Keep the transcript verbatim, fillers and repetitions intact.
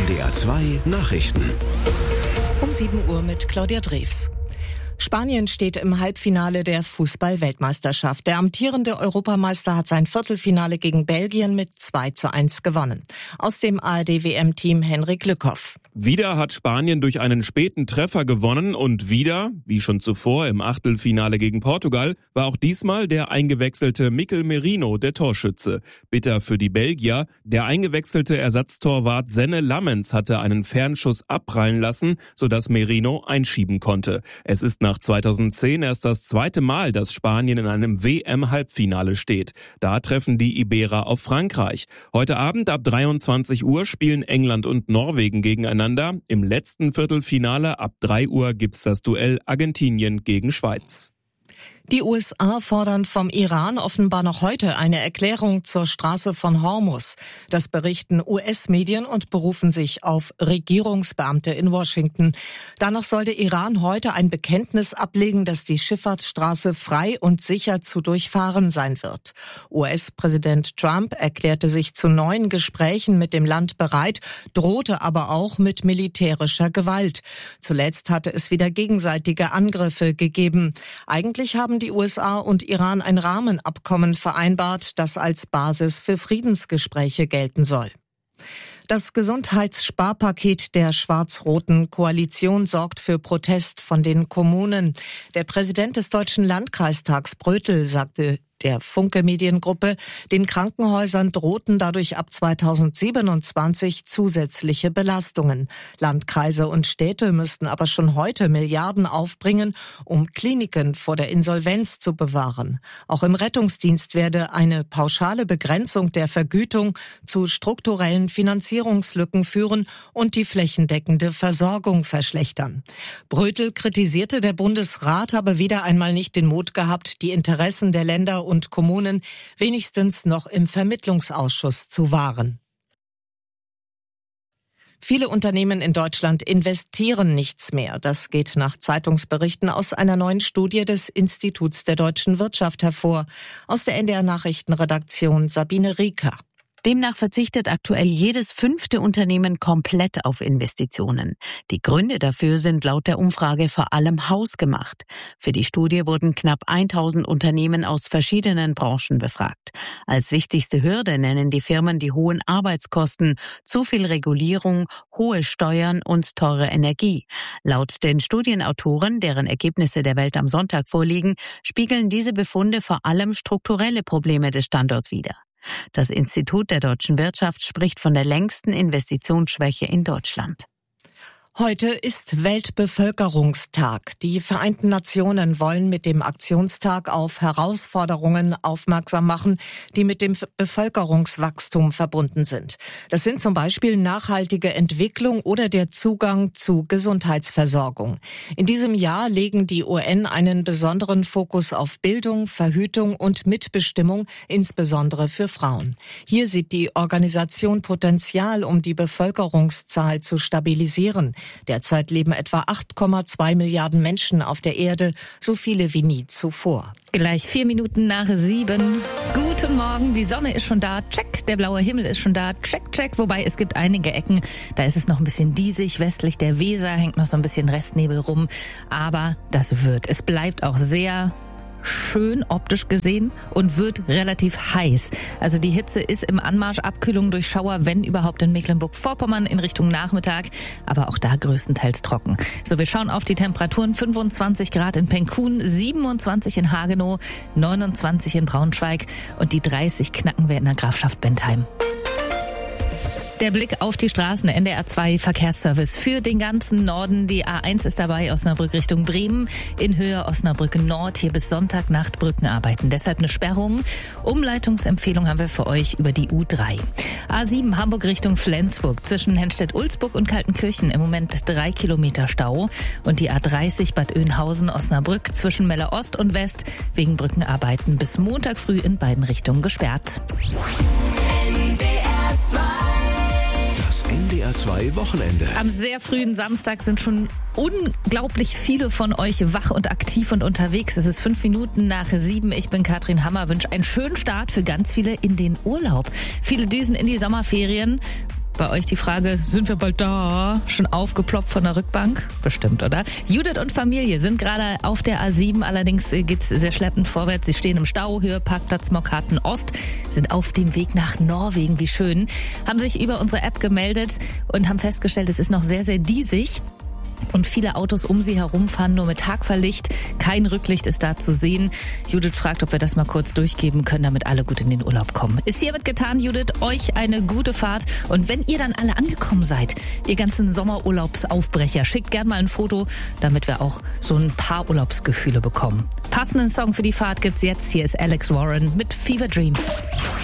N D R zwei Nachrichten. Um sieben Uhr mit Claudia Drews. Spanien steht im Halbfinale der Fußball-Weltmeisterschaft. Der amtierende Europameister hat sein Viertelfinale gegen Belgien mit zwei zu eins gewonnen. Aus dem A R D-W M-Team Henrik Lückhoff. Wieder hat Spanien durch einen späten Treffer gewonnen und wieder, wie schon zuvor im Achtelfinale gegen Portugal, war auch diesmal der eingewechselte Mikel Merino der Torschütze. Bitter für die Belgier, der eingewechselte Ersatztorwart Senne Lammens hatte einen Fernschuss abprallen lassen, sodass Merino einschieben konnte. Es ist nach zweitausendzehn erst das zweite Mal, dass Spanien in einem W M-Halbfinale steht. Da treffen die Iberer auf Frankreich. Heute Abend ab dreiundzwanzig Uhr spielen England und Norwegen gegeneinander. Im letzten Viertelfinale ab drei Uhr gibt's das Duell Argentinien gegen Schweiz. Die U S A fordern vom Iran offenbar noch heute eine Erklärung zur Straße von Hormuz. Das berichten U S-Medien und berufen sich auf Regierungsbeamte in Washington. Danach soll der Iran heute ein Bekenntnis ablegen, dass die Schifffahrtsstraße frei und sicher zu durchfahren sein wird. U S-Präsident Trump erklärte sich zu neuen Gesprächen mit dem Land bereit, drohte aber auch mit militärischer Gewalt. Zuletzt hatte es wieder gegenseitige Angriffe gegeben. Eigentlich haben die U S A und Iran ein Rahmenabkommen vereinbart, das als Basis für Friedensgespräche gelten soll. Das Gesundheitssparpaket der schwarz-roten Koalition sorgt für Protest von den Kommunen. Der Präsident des Deutschen Landkreistags Brötel sagte der Funke Mediengruppe, den Krankenhäusern drohten dadurch ab zweitausendsiebenundzwanzig zusätzliche Belastungen. Landkreise und Städte müssten aber schon heute Milliarden aufbringen, um Kliniken vor der Insolvenz zu bewahren. Auch im Rettungsdienst werde eine pauschale Begrenzung der Vergütung zu strukturellen Finanzierungslücken führen und die flächendeckende Versorgung verschlechtern. Brötel kritisierte, der Bundesrat habe wieder einmal nicht den Mut gehabt, die Interessen der Länder und Kommunen wenigstens noch im Vermittlungsausschuss zu wahren. Viele Unternehmen in Deutschland investieren nichts mehr. Das geht nach Zeitungsberichten aus einer neuen Studie des Instituts der deutschen Wirtschaft hervor. Aus der N D R-Nachrichtenredaktion Sabine Rieker. Demnach verzichtet aktuell jedes fünfte Unternehmen komplett auf Investitionen. Die Gründe dafür sind laut der Umfrage vor allem hausgemacht. Für die Studie wurden knapp tausend Unternehmen aus verschiedenen Branchen befragt. Als wichtigste Hürde nennen die Firmen die hohen Arbeitskosten, zu viel Regulierung, hohe Steuern und teure Energie. Laut den Studienautoren, deren Ergebnisse der Welt am Sonntag vorliegen, spiegeln diese Befunde vor allem strukturelle Probleme des Standorts wider. Das Institut der deutschen Wirtschaft spricht von der längsten Investitionsschwäche in Deutschland. Heute ist Weltbevölkerungstag. Die Vereinten Nationen wollen mit dem Aktionstag auf Herausforderungen aufmerksam machen, die mit dem Bevölkerungswachstum verbunden sind. Das sind zum Beispiel nachhaltige Entwicklung oder der Zugang zu Gesundheitsversorgung. In diesem Jahr legen die U N einen besonderen Fokus auf Bildung, Verhütung und Mitbestimmung, insbesondere für Frauen. Hier sieht die Organisation Potenzial, um die Bevölkerungszahl zu stabilisieren. Derzeit leben etwa acht Komma zwei Milliarden Menschen auf der Erde, so viele wie nie zuvor. Gleich vier Minuten nach sieben. Guten Morgen, die Sonne ist schon da, check. Der blaue Himmel ist schon da, check, check. Wobei es gibt einige Ecken, da ist es noch ein bisschen diesig. Westlich der Weser hängt noch so ein bisschen Restnebel rum. Aber das wird. Es bleibt auch sehr schön optisch gesehen und wird relativ heiß. Also die Hitze ist im Anmarsch, Abkühlung durch Schauer, wenn überhaupt in Mecklenburg-Vorpommern in Richtung Nachmittag, aber auch da größtenteils trocken. So, wir schauen auf die Temperaturen. fünfundzwanzig Grad in Penkun, siebenundzwanzig in Hagenow, neunundzwanzig in Braunschweig und die dreißig knacken wir in der Grafschaft Bentheim. Der Blick auf die Straßen, N D R zwei Verkehrsservice für den ganzen Norden. Die A eins ist dabei, Osnabrück Richtung Bremen, in Höhe Osnabrück Nord, hier bis Sonntagnacht Brückenarbeiten. Deshalb eine Sperrung. Umleitungsempfehlung haben wir für euch über die U drei. A sieben Hamburg Richtung Flensburg, zwischen Hennstedt-Ulzburg und Kaltenkirchen im Moment drei Kilometer Stau. Und die A dreißig Bad Oeynhausen Osnabrück zwischen Melle Ost und West wegen Brückenarbeiten bis Montag früh in beiden Richtungen gesperrt. N D R zwei Wochenende. Am sehr frühen Samstag sind schon unglaublich viele von euch wach und aktiv und unterwegs. Es ist fünf Minuten nach sieben. Ich bin Katrin Hammer, wünsche einen schönen Start für ganz viele in den Urlaub. Viele düsen in die Sommerferien. Bei euch die Frage, sind wir bald da? Schon aufgeploppt von der Rückbank? Bestimmt, oder? Judith und Familie sind gerade auf der A sieben, allerdings geht's sehr schleppend vorwärts. Sie stehen im Stau, Höhe Parkplatz Mokhaten Ost, sind auf dem Weg nach Norwegen, wie schön. Haben sich über unsere App gemeldet und haben festgestellt, es ist noch sehr, sehr diesig. Und viele Autos um sie herum fahren nur mit Tagfahrlicht. Kein Rücklicht ist da zu sehen. Judith fragt, ob wir das mal kurz durchgeben können, damit alle gut in den Urlaub kommen. Ist hiermit getan, Judith. Euch eine gute Fahrt. Und wenn ihr dann alle angekommen seid, ihr ganzen Sommerurlaubsaufbrecher, schickt gern mal ein Foto, damit wir auch so ein paar Urlaubsgefühle bekommen. Passenden Song für die Fahrt gibt's jetzt. Hier ist Alex Warren mit Fever Dream.